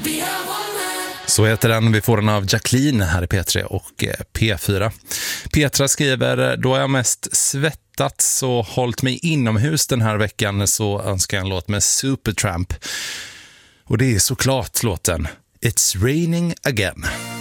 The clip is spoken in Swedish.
Så heter den. Vi får den av Jacqueline här i P3 och P4. Petra skriver: då har jag mest svettats och hållit mig inomhus den här veckan, så önskar jag en låt med Supertramp. Och det är såklart låten It's Raining Again.